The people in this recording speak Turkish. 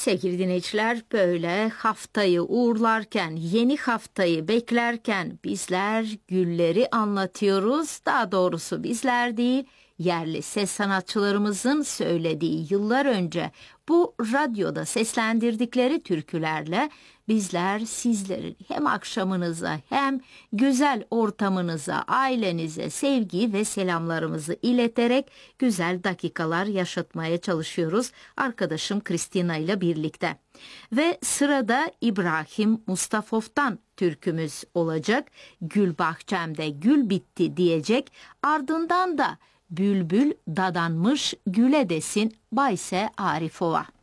Sevgili dinleyiciler, böyle haftayı uğurlarken, yeni haftayı beklerken bizler gülleri anlatıyoruz. Daha doğrusu bizler değil, yerli ses sanatçılarımızın söylediği yıllar önce bu radyoda seslendirdikleri türkülerle bizler sizlerin hem akşamınıza hem güzel ortamınıza, ailenize sevgi ve selamlarımızı ileterek güzel dakikalar yaşatmaya çalışıyoruz arkadaşım Kristina ile birlikte. Ve sırada İbrahim Mustafov'tan türkümüz olacak. Gül bahçemde gül bitti diyecek. Ardından da bülbül dadanmış güle desin Bayse Arifova.